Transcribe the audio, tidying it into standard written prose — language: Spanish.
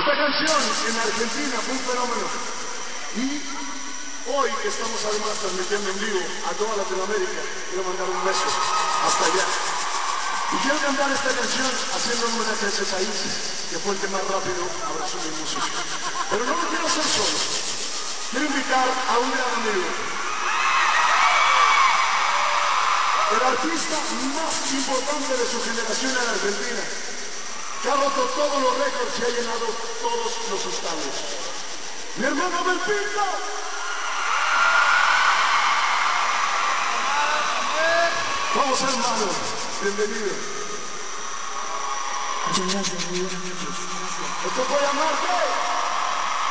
Esta canción en Argentina fue un fenómeno. Y hoy que estamos además transmitiendo en vivo a toda Latinoamérica, quiero mandar un beso hasta allá. Y quiero cantar esta canción haciendo un homenaje a ese país que fue el que más rápido abrazó mi música. Pero no lo quiero hacer solo. Quiero invitar a un gran amigo. El artista más importante de su generación en Argentina, que ha roto todos los récords y ha llenado todos los estadios. ¡Mi hermano Belpinto! Vamos, hermano, bienvenido. Muchas gracias, muy buenas noches. Esto fue Amarte.